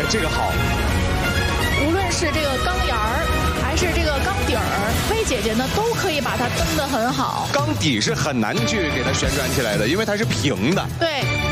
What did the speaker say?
这个好。 无论是这个钢沿儿还是这个钢底儿，薇姐姐呢都可以把它蹬得很好。 钢底是很难去给它旋转起来的，因为它是平的。 对。